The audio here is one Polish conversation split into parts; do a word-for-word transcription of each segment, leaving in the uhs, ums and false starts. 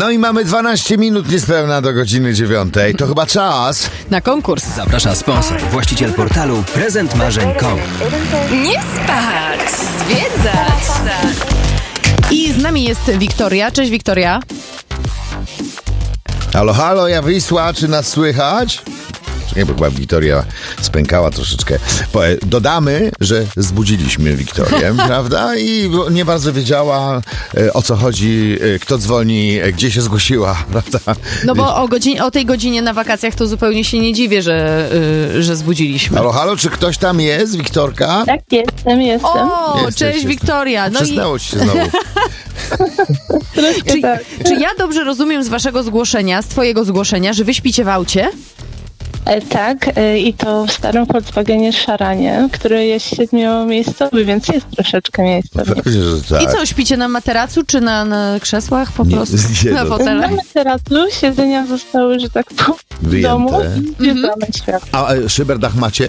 No i mamy dwanaście minut niespełna do godziny dziewiątej. To chyba czas na konkurs. Zaprasza sponsor, właściciel portalu prezent marzeń kropka com. Nie spać, zwiedzać. I z nami jest Wiktoria. Cześć, Wiktoria. Halo, halo, ja Wisła, czy nas słychać? Nie, bo chyba Wiktoria spękała troszeczkę. Dodamy, że zbudziliśmy Wiktorię, prawda? I nie bardzo wiedziała, o co chodzi, kto dzwoni, gdzie się zgłosiła, prawda? No bo o, godzinie, o tej godzinie na wakacjach to zupełnie się nie dziwię, że, yy, że zbudziliśmy. Halo, halo, czy ktoś tam jest, Wiktorka? Tak, jestem, jestem. O, Jesteś, cześć jestem. Wiktoria. No Przysnęło i... ci się znowu. czy, tak. czy ja dobrze rozumiem z waszego zgłoszenia, z twojego zgłoszenia, że wy śpicie w aucie? E, tak, e, i to w starym Volkswagenie Szaranie, który jest siedmiomiejscowy, więc jest troszeczkę miejsca. Pewnie, że tak. I co, śpicie na materacu, czy na, na krzesłach po Nie, prostu? nie, na no. fotelach? Mamy terasu, siedzenia zostały, że tak powiem, w Wyjęte. domu. Zwiedzamy świat. A e, szyberdach macie?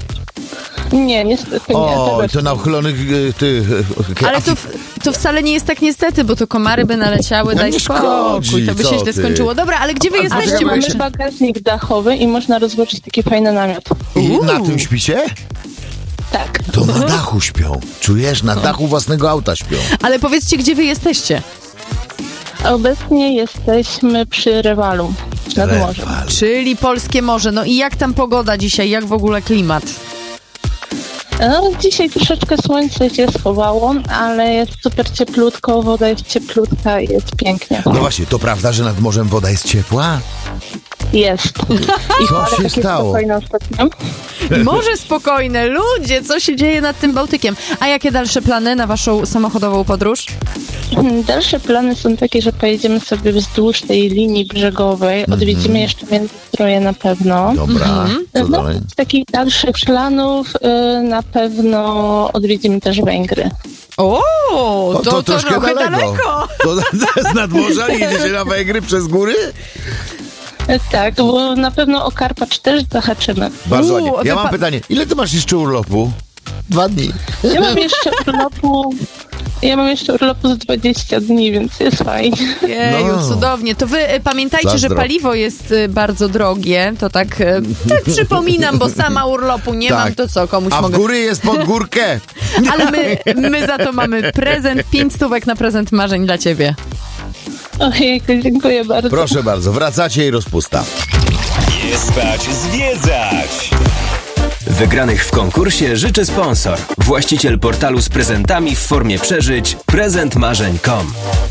Nie, niestety nie. O, Tego to na uchylonych e, tych... e, Ale to, w- to wcale nie jest tak niestety, bo to komary by naleciały, No daj nie spokój, szkodzi, to by co się źle ty? skończyło. Dobra, ale gdzie wy A- a jesteście? czekaj, Bo bo Mamy jeszcze... bagażnik dachowy i można rozłożyć taki fajny namiot. I Uuu. na tym śpicie? Tak. To na dachu śpią. Czujesz? Na dachu własnego auta śpią. Ale powiedzcie, gdzie wy jesteście? Obecnie jesteśmy przy Rewalu, nad morzem. Rewal. Czyli polskie morze. No i jak tam pogoda dzisiaj? Jak w ogóle klimat? No, dzisiaj troszeczkę słońce się schowało, ale jest super cieplutko, woda jest cieplutka i jest pięknie. No właśnie, to prawda, że nad morzem woda jest ciepła? Jest. I Co ale się takie stało? spokojne ostatnio. Morze spokojne, ludzie, co się dzieje nad tym Bałtykiem? A jakie dalsze plany na waszą samochodową podróż? Dalsze plany są takie, że pojedziemy sobie wzdłuż tej linii brzegowej, odwiedzimy jeszcze Międzyzdroje na pewno. Dobra, co No, dalej? z takich dalszych planów y, na pewno odwiedzimy też Węgry. O, O, to, to, troszkę trochę daleko. daleko. To z nadmorza i jedziecie na Węgry przez góry? Y, tak, bo na pewno o Karpacz też zahaczymy. Bardzo Uuu, ładnie. Ja wypa- mam pytanie. Ile ty masz jeszcze urlopu? Dwa dni. Ja mam jeszcze urlopu, ja mam jeszcze urlopu z dwadzieścia dni, więc jest fajnie. Jeju, No. cudownie. To wy y, pamiętajcie, Zazdro. że paliwo jest y, bardzo drogie. To tak, y, tak przypominam, bo sama urlopu nie Tak. mam, to co, komuś A w mogę... góry jest pod górkę. Ale my, my za to mamy prezent, pięć stówek na prezent marzeń dla ciebie. Ojejku, dziękuję bardzo. Proszę bardzo, wracacie i rozpusta. Nie spać, zwiedzać! Wygranych w konkursie życzy sponsor, właściciel portalu z prezentami w formie przeżyć prezent marzeń kropka com.